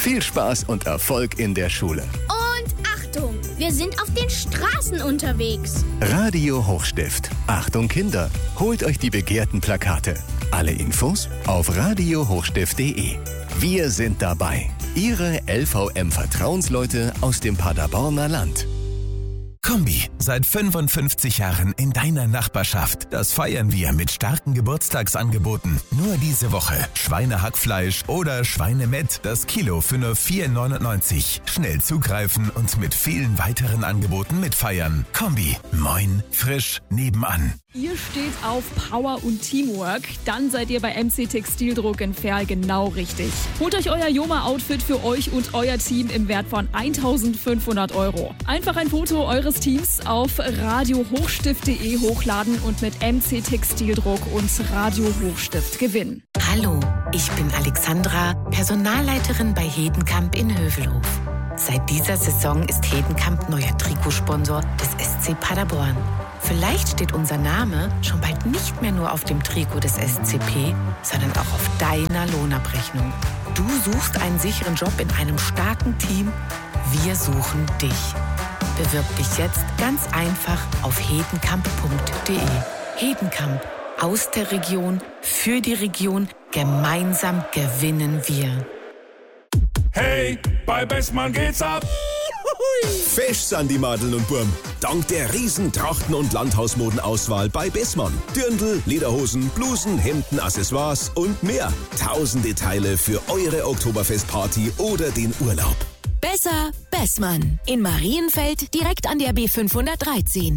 Viel Spaß und Erfolg in der Schule. Und Achtung, wir sind auf den Straßen unterwegs. Radio Hochstift. Achtung Kinder, holt euch die begehrten Plakate. Alle Infos auf radiohochstift.de. Wir sind dabei. Ihre LVM-Vertrauensleute aus dem Paderborner Land. Kombi, seit 55 Jahren in deiner Nachbarschaft. Das feiern wir mit starken Geburtstagsangeboten. Nur diese Woche Schweinehackfleisch oder Schweinemett, das Kilo für nur 4,99. Schnell zugreifen und mit vielen weiteren Angeboten mitfeiern. Kombi, moin, frisch, nebenan. Ihr steht auf Power und Teamwork, dann seid ihr bei MC Textildruck in Verl genau richtig. Holt euch euer Joma-Outfit für euch und euer Team im Wert von 1.500 €. Einfach ein Foto eures Teams auf radiohochstift.de hochladen und mit MC Textildruck und Radio Hochstift gewinnen. Hallo, ich bin Alexandra, Personalleiterin bei Hedenkamp in Hövelhof. Seit dieser Saison ist Hedenkamp neuer Trikotsponsor des SC Paderborn. Vielleicht steht unser Name schon bald nicht mehr nur auf dem Trikot des SCP, sondern auch auf deiner Lohnabrechnung. Du suchst einen sicheren Job in einem starken Team. Wir suchen dich. Bewirb dich jetzt ganz einfach auf hedenkamp.de. Hedenkamp. Aus der Region, für die Region, gemeinsam gewinnen wir. Hey, bei Bestmann geht's ab! Fesch sind die Madeln und Burm. Dank der riesen Trachten- und Landhausmodenauswahl bei Bessmann. Dirndl, Lederhosen, Blusen, Hemden, Accessoires und mehr. Tausende Teile für eure Oktoberfestparty oder den Urlaub. Besser Bessmann. In Marienfeld direkt an der B513.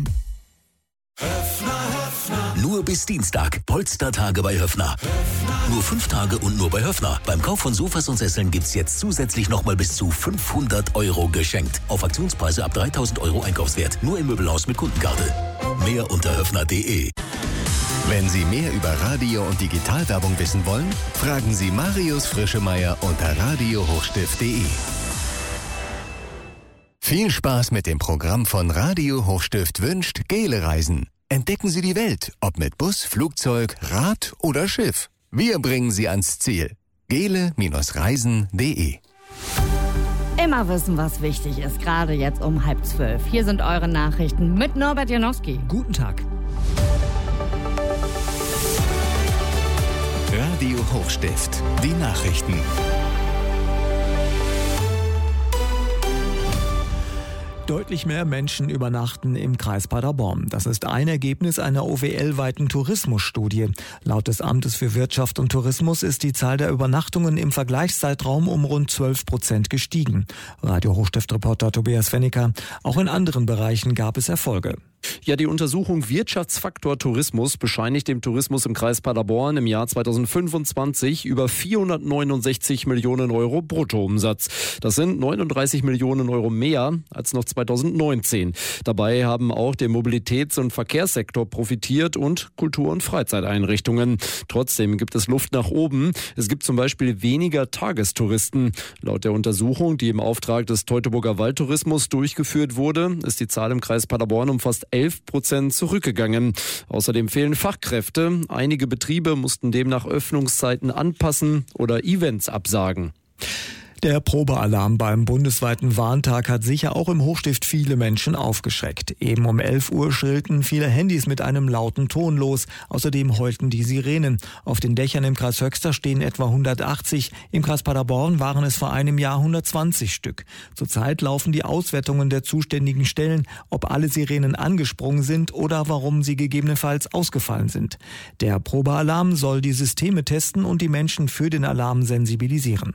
Nur bis Dienstag. Polstertage bei Höffner. Nur 5 Tage und nur bei Höffner. Beim Kauf von Sofas und Sesseln gibt's jetzt zusätzlich nochmal bis zu 500 € geschenkt. Auf Aktionspreise ab 3.000 € Einkaufswert. Nur im Möbelhaus mit Kundenkarte. Mehr unter höffner.de. Wenn Sie mehr über Radio- und Digitalwerbung wissen wollen, fragen Sie Marius Frischemeier unter radiohochstift.de. Viel Spaß mit dem Programm von Radio Hochstift wünscht Gele Reisen. Entdecken Sie die Welt, ob mit Bus, Flugzeug, Rad oder Schiff. Wir bringen Sie ans Ziel. gele-reisen.de. Immer wissen, was wichtig ist, gerade jetzt um 11:30. Hier sind eure Nachrichten mit Norbert Janowski. Guten Tag. Radio Hochstift, die Nachrichten. Deutlich mehr Menschen übernachten im Kreis Paderborn. Das ist ein Ergebnis einer OWL-weiten Tourismusstudie. Laut des Amtes für Wirtschaft und Tourismus ist die Zahl der Übernachtungen im Vergleichszeitraum um rund 12% gestiegen. Radio Hochstift-Reporter Tobias Fenniker. Auch in anderen Bereichen gab es Erfolge. Ja, die Untersuchung Wirtschaftsfaktor Tourismus bescheinigt dem Tourismus im Kreis Paderborn im Jahr 2025 über 469 Millionen € Bruttoumsatz. Das sind 39 Millionen € mehr als noch 2019. Dabei haben auch der Mobilitäts- und Verkehrssektor profitiert und Kultur- und Freizeiteinrichtungen. Trotzdem gibt es Luft nach oben. Es gibt zum Beispiel weniger Tagestouristen. Laut der Untersuchung, die im Auftrag des Teutoburger Waldtourismus durchgeführt wurde, ist die Zahl im Kreis Paderborn um fast 11% zurückgegangen. Außerdem fehlen Fachkräfte. Einige Betriebe mussten demnach Öffnungszeiten anpassen oder Events absagen. Der Probealarm beim bundesweiten Warntag hat sicher auch im Hochstift viele Menschen aufgeschreckt. Eben um 11 Uhr schrillten viele Handys mit einem lauten Ton los. Außerdem heulten die Sirenen. Auf den Dächern im Kreis Höxter stehen etwa 180. Im Kreis Paderborn waren es vor einem Jahr 120 Stück. Zurzeit laufen die Auswertungen der zuständigen Stellen, ob alle Sirenen angesprungen sind oder warum sie gegebenenfalls ausgefallen sind. Der Probealarm soll die Systeme testen und die Menschen für den Alarm sensibilisieren.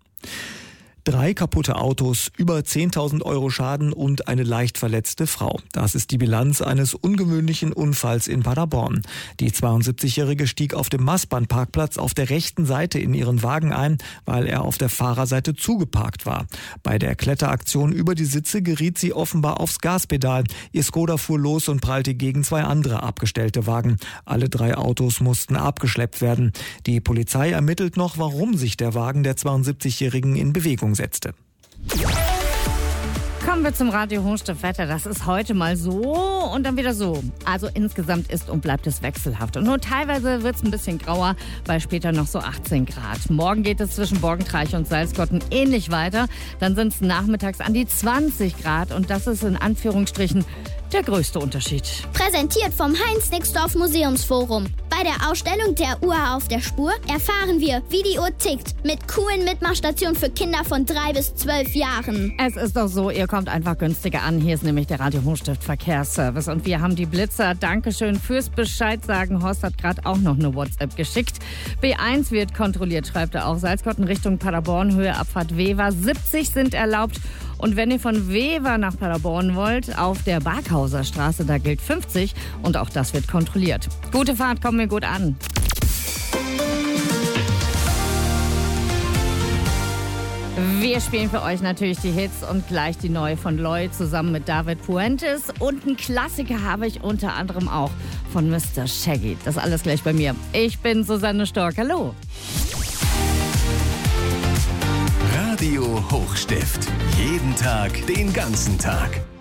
3 kaputte Autos, über 10.000 € Schaden und eine leicht verletzte Frau. Das ist die Bilanz eines ungewöhnlichen Unfalls in Paderborn. Die 72-Jährige stieg auf dem Maßbahnparkplatz auf der rechten Seite in ihren Wagen ein, weil er auf der Fahrerseite zugeparkt war. Bei der Kletteraktion über die Sitze geriet sie offenbar aufs Gaspedal. Ihr Skoda fuhr los und prallte gegen 2 andere abgestellte Wagen. Alle 3 Autos mussten abgeschleppt werden. Die Polizei ermittelt noch, warum sich der Wagen der 72-Jährigen in Bewegung setzte. Kommen Kommen wir zum Radio Hochstift-Wetter. Das ist heute mal so und dann wieder so. Also insgesamt ist und bleibt es wechselhaft. Und nur teilweise wird es ein bisschen grauer, bei später noch so 18 Grad. Morgen geht es zwischen Borgentreich und Salzgotten ähnlich weiter. Dann sind es nachmittags an die 20 Grad und das ist in Anführungsstrichen der größte Unterschied. Präsentiert vom Heinz-Nixdorf Museumsforum. Bei der Ausstellung der Uhr auf der Spur erfahren wir, wie die Uhr tickt. Mit coolen Mitmachstationen für Kinder von 3 bis 12 Jahren. Es ist doch so, ihr kommt einfach günstiger an. Hier ist nämlich der Radio Hochstift Verkehrsservice und wir haben die Blitzer. Dankeschön fürs Bescheid sagen. Horst hat gerade auch noch eine WhatsApp geschickt. B1 wird kontrolliert, schreibt er auch. Salzgotten Richtung Paderborn, Höhe Abfahrt Wever. 70 sind erlaubt. Und wenn ihr von Wever nach Paderborn wollt, auf der Barkhauser Straße, da gilt 50 und auch das wird kontrolliert. Gute Fahrt, kommen wir gut an. Wir spielen für euch natürlich die Hits und gleich die neue von Lloyd zusammen mit David Puentes. Und einen Klassiker habe ich unter anderem auch von Mr. Shaggy. Das alles gleich bei mir. Ich bin Susanne Stork. Hallo. Radio Hochstift. Jeden Tag, den ganzen Tag.